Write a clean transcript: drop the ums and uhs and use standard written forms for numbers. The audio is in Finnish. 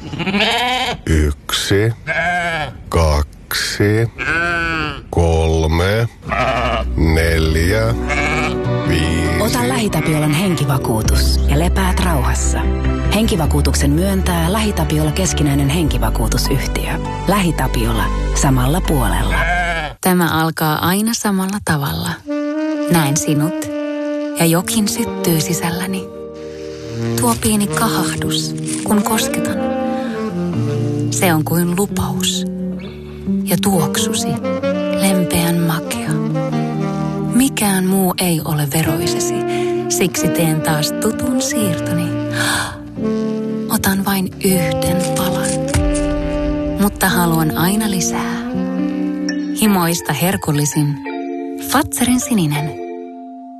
1, 2, 3, 4, 5. Ota LähiTapiolan henkivakuutus ja lepäät rauhassa. Henkivakuutuksen myöntää LähiTapiola keskinäinen henkivakuutusyhtiö. LähiTapiola. Samalla puolella. Tämä alkaa aina samalla tavalla. Näen sinut ja jokin syttyy sisälläni. Tuo pieni kahahdus, kun kosketan. Se on kuin lupaus. Ja tuoksusi, lempeän makea. Mikään muu ei ole veroisesi, siksi teen taas tutun siirtoni. Otan vain yhden palan, mutta haluan aina lisää. Himoista herkullisin Fatserin sininen.